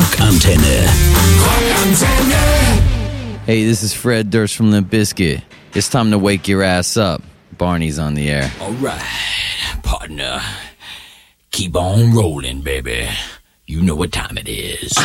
Rockantenne. Hey, this is Fred Durst from Limp Bizkit. It's time to wake your ass up. Barney's on the air. All right, partner. Keep on rolling, baby. You know what time it is.